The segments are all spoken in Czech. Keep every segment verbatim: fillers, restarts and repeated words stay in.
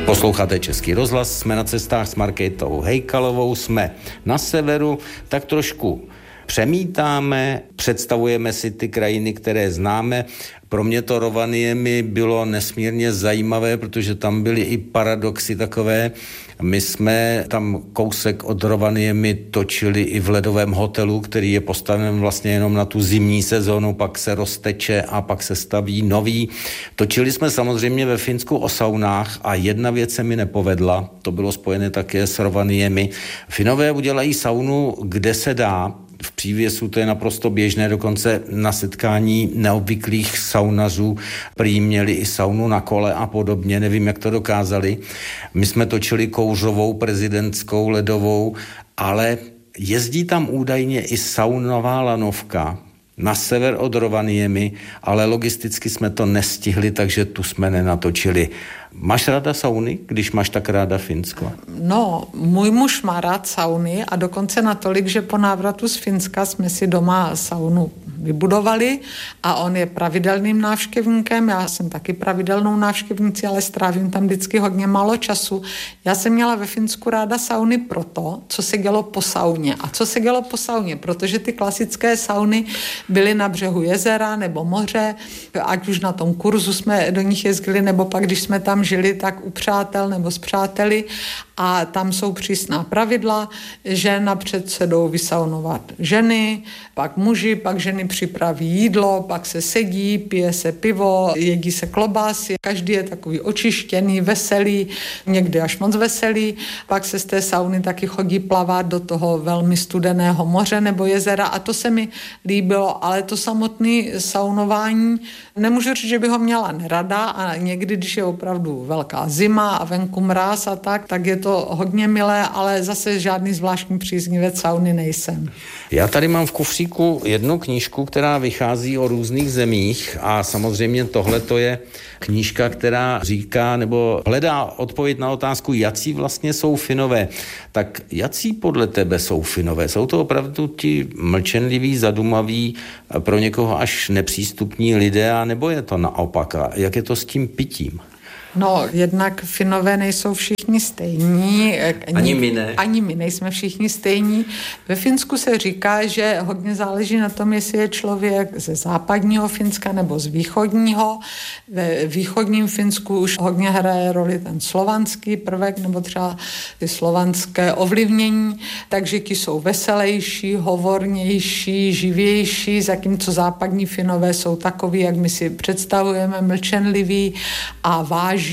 Posloucháte Český rozhlas, jsme na cestách s Markétou Hejkalovou, jsme na severu, tak trošku přemítáme, představujeme si ty krajiny, které známe. Pro mě to Rovaniemi bylo nesmírně zajímavé, protože tam byly i paradoxy takové. My jsme tam kousek od Rovaniemi točili i v ledovém hotelu, který je postaven vlastně jenom na tu zimní sezónu, pak se rozteče a pak se staví nový. Točili jsme samozřejmě ve Finsku o saunách a jedna věc se mi nepovedla, to bylo spojené také s Rovaniemi. Finové udělají saunu, kde se dá. V přívěsu to je naprosto běžné, dokonce na setkání neobvyklých saunařů prý měli i saunu na kole a podobně, nevím, jak to dokázali. My jsme točili kouřovou prezidentskou ledovou, ale jezdí tam údajně i saunová lanovka na sever od Rovaniemi, ale logisticky jsme to nestihli, takže tu jsme nenatočili. Máš ráda sauny, když máš tak ráda Finsko? No, můj muž má rád sauny a dokonce natolik, že po návratu z Finska jsme si doma saunu vybudovali a on je pravidelným návštěvníkem, já jsem taky pravidelnou návštěvnicí, ale strávím tam vždycky hodně málo času. Já jsem měla ve Finsku ráda sauny proto, co se dělo po sauně. A co se dělo po sauně? Protože ty klasické sauny byly na břehu jezera nebo moře, ať už na tom kurzu jsme do nich jezdili, nebo pak, když jsme tam žili, tak u přátel nebo s přáteli a tam jsou přísná pravidla, že napřed se jdou vysaunovat ženy, pak muži, pak ženy připraví jídlo, pak se sedí, pije se pivo, jedí se klobásy, každý je takový očištěný, veselý, někdy až moc veselý, pak se z té sauny taky chodí plavat do toho velmi studeného moře nebo jezera a to se mi líbilo, ale to samotné saunování, nemůžu říct, že bych ho měla nerada a někdy, když je opravdu velká zima a venku mráz a tak, tak je to hodně milé, ale zase žádný zvláštní příznivec sauny nejsem. Já tady mám v kufříku jednu knížku, která vychází o různých zemích a samozřejmě tohle to je knížka, která říká nebo hledá odpověď na otázku, jací vlastně jsou Finové. Tak jací podle tebe jsou Finové? Jsou to opravdu ti mlčenliví, zadumaví, pro někoho až nepřístupní lidé, a nebo je to naopak? A jak je to s tím pitím? No, jednak Finové nejsou všichni stejní. Ani, ani my ne. Ani my nejsme všichni stejní. Ve Finsku se říká, že hodně záleží na tom, jestli je člověk ze západního Finska nebo z východního. Ve východním Finsku už hodně hraje roli ten slovanský prvek nebo třeba ty slovanské ovlivnění, takže ti jsou veselější, hovornější, živější, zatímco západní Finové jsou takový, jak my si představujeme, mlčenliví a vážní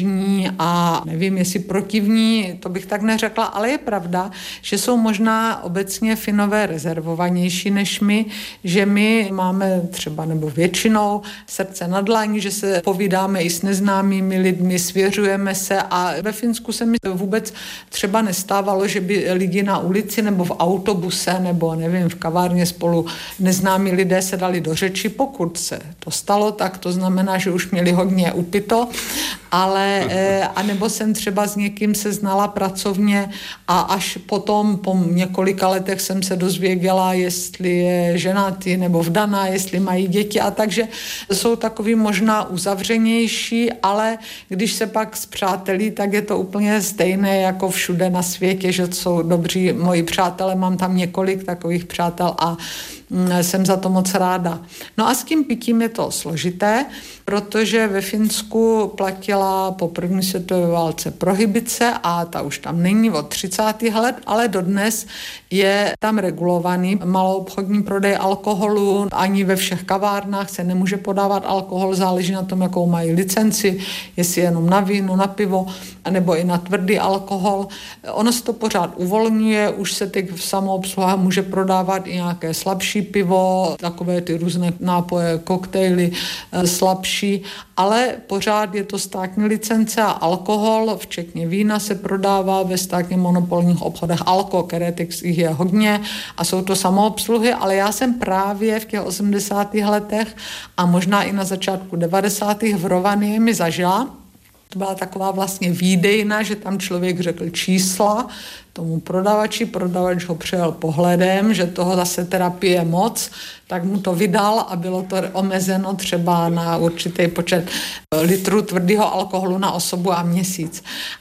a nevím, jestli protivní, to bych tak neřekla, ale je pravda, že jsou možná obecně Finové rezervovanější než my, že my máme třeba nebo většinou srdce na dlani, že se povídáme i s neznámými lidmi, svěřujeme se a ve Finsku se mi vůbec třeba nestávalo, že by lidi na ulici nebo v autobuse nebo nevím, v kavárně spolu neznámí lidé se dali do řeči, pokud se to stalo, tak to znamená, že už měli hodně upito, ale a nebo jsem třeba s někým se znala pracovně a až potom po několika letech jsem se dozvěděla, jestli je ženatý nebo vdaná, jestli mají děti a takže jsou takový možná uzavřenější, ale když se pak spřátelí, tak je to úplně stejné jako všude na světě, že jsou dobří moji přátelé, mám tam několik takových přátel a jsem za to moc ráda. No a s tím pitím je to složité, protože ve Finsku platila po první světové válce prohibice a ta už tam není od třicátých let, ale dodnes je tam regulovaný maloobchodní prodej alkoholu, ani ve všech kavárnách se nemůže podávat alkohol, záleží na tom, jakou mají licenci, jestli jenom na víno, na pivo, nebo i na tvrdý alkohol. Ono se to pořád uvolňuje, už se teď v samoobsluha může prodávat i nějaké slabší pivo, takové ty různé nápoje, koktejly slabší, ale pořád je to státní licence a alkohol, včetně vína, se prodává ve státně monopolních obchodech Alko, které teď je hodně a jsou to samoobsluhy, ale já jsem právě v těch osmdesátých letech a možná i na začátku devadesátých v Rovaniemi zažila, To byla taková vlastně výdejna, že tam člověk řekl čísla tomu prodavači, prodavač ho přejel pohledem, že toho zase teda pije moc, tak mu to vydal a bylo to omezeno třeba na určitý počet litrů tvrdého alkoholu na osobu a měsíc.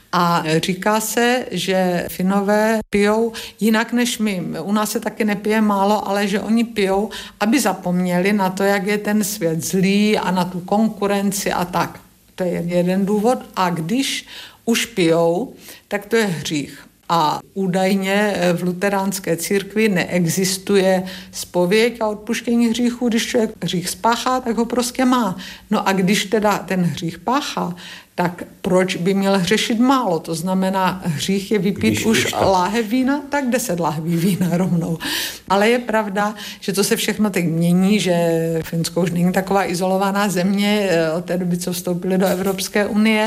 A říká se, že Finové pijou jinak než my. U nás se taky nepije málo, ale že oni pijou, aby zapomněli na to, jak je ten svět zlý a na tu konkurenci a tak. To je jeden důvod. A když už pijou, tak to je hřích. A údajně v luteránské církvi neexistuje zpověď a odpuštění hříchů. Když člověk hřích spáchá, tak ho prostě má. No a když teda ten hřích páchá, tak proč by měl hřešit málo? To znamená, hřích je vypít když už láhev vína, tak deset láhví vína rovnou. Ale je pravda, že to se všechno teď mění, že Finsko už není taková izolovaná země od té doby, co vstoupili do Evropské unie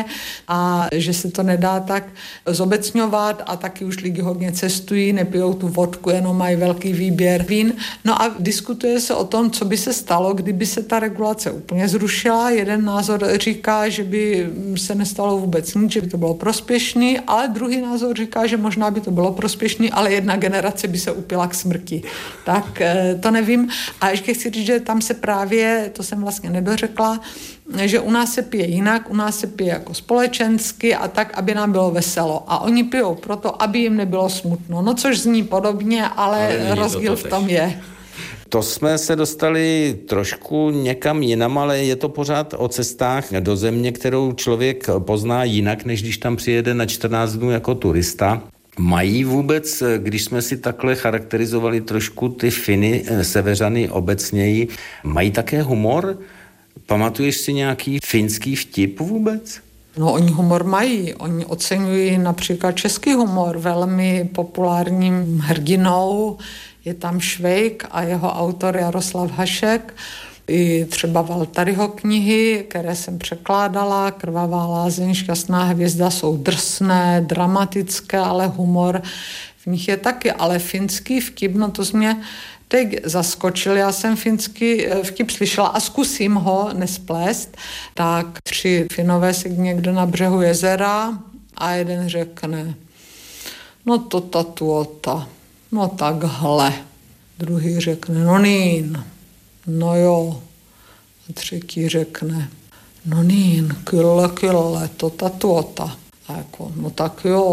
a že se to nedá tak zobecňovat a taky už lidi hodně cestují, nepijou tu vodku, jenom mají velký výběr vín. No a diskutuje se o tom, co by se stalo, kdyby se ta regulace úplně zrušila. Jeden názor říká, že by se nestalo vůbec nic, že by to bylo prospěšný, ale druhý názor říká, že možná by to bylo prospěšný, ale jedna generace by se upila k smrti. Tak to nevím. A ještě chci říct, že tam se právě, to jsem vlastně nedořekla, že u nás se pije jinak, u nás se pije jako společensky a tak, aby nám bylo veselo. A oni pijou proto, aby jim nebylo smutno. No což zní podobně, ale, ale rozdíl to v tom je. To jsme se dostali trošku někam jinam, ale je to pořád o cestách do země, kterou člověk pozná jinak, než když tam přijede na čtrnáct dnů jako turista. Mají vůbec, když jsme si takhle charakterizovali trošku ty Finy, severany obecněji, mají také humor? Pamatuješ si nějaký finský vtip vůbec? No, oni humor mají. Oni oceňují například český humor. Velmi populárním hrdinou je tam Švejk a jeho autor Jaroslav Hašek. I třeba Valtaryho knihy, které jsem překládala, Krvavá lázeň, Šťastná hvězda, jsou drsné, dramatické, ale humor v nich je taky. Ale finský vtip, no to mě teď zaskočil. Já jsem finský vtip slyšela a zkusím ho nesplést. Tak tři Finové si někde na břehu jezera a jeden řekne, no to ta tuota, no takhle. Druhý řekne, no nín, no jo. A třetí řekne, no nín, kyllä, kyllä, to ta tuota. A jako, no tak jo.